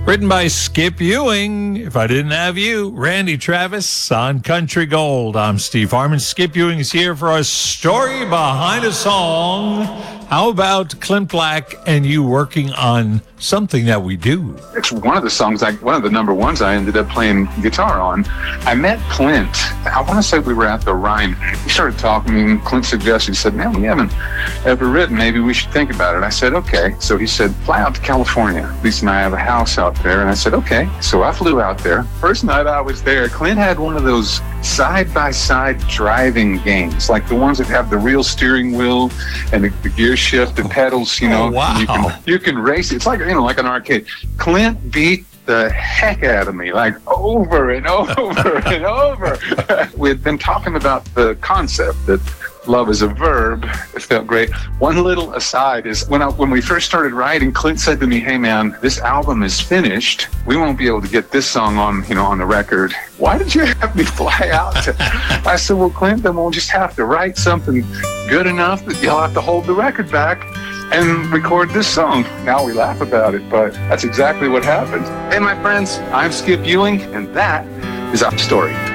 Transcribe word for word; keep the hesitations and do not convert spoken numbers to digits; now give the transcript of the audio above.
Written by Skip Ewing. If I didn't have you, Randy Travis on Country Gold. I'm Steve Harmon. Skip Ewing is here for a story behind a song. How about Clint Black and you working on Something That We Do? It's one of the songs, I, one of the number ones I ended up playing guitar on. I met Clint. I want to say we were at the Rhine. We started talking, and Clint suggested, he said, man, we haven't ever written. Maybe we should think about it. I said, okay. So he said, fly out to California. Lisa and I have a house out there. And I said, okay. So I flew out there. First night I was there, Clint had one of those side-by-side driving games, like the ones that have the real steering wheel and the, the gear shift and pedals, you know. Oh, wow. You can, you can race it. It's like, you know, like an arcade. Clint beat the heck out of me, like over and over and over. We had been talking about the concept that love is a verb. It felt great. One little aside is when I, when we first started writing, Clint said to me, hey man, this album is finished. We won't be able to get this song on, you know, on the record. Why did you have me fly out? To, I said, well, Clint, then we'll just have to write something good enough that you'll have to hold the record back and record this song. Now we laugh about it, but that's exactly what happened. Hey, my friends, I'm Skip Ewing, and that is our story.